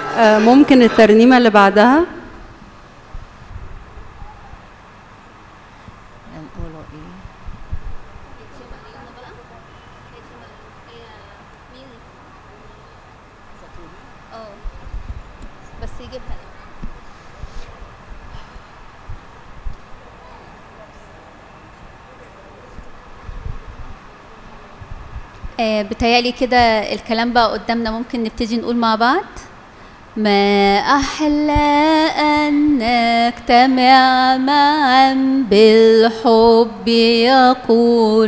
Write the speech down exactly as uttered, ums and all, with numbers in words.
آه، ممكن الترنيمة اللي بعدها. نقوله ايه؟ اه بس يجيبها آه بتهيألي كده الكلام بقى قدامنا، ممكن نبتدي نقول مع بعض. ما أحلى أن نجتمع معا بالحب يقول